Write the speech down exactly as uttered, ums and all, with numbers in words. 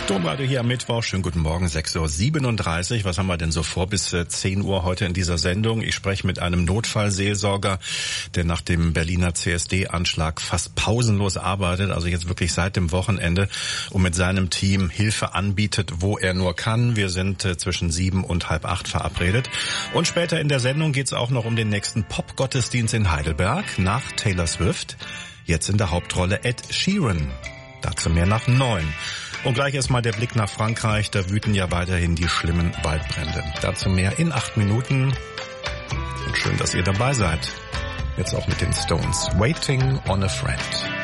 Domradio hier am Mittwoch. Schönen guten Morgen, sechs Uhr siebenunddreißig. Was haben wir denn so vor bis zehn Uhr heute in dieser Sendung? Ich spreche mit einem Notfallseelsorger, der nach dem Berliner C S D-Anschlag fast pausenlos arbeitet, also jetzt wirklich seit dem Wochenende, und mit seinem Team Hilfe anbietet, wo er nur kann. Wir sind zwischen sieben und halb acht verabredet. Und später in der Sendung geht es auch noch um den nächsten Pop-Gottesdienst in Heidelberg nach Taylor Swift. Jetzt in der Hauptrolle Ed Sheeran. Dazu mehr nach neun. Und gleich erstmal der Blick nach Frankreich. Da wüten ja weiterhin die schlimmen Waldbrände. Dazu mehr in acht Minuten. Und schön, dass ihr dabei seid. Jetzt auch mit den Stones. Waiting on a Friend.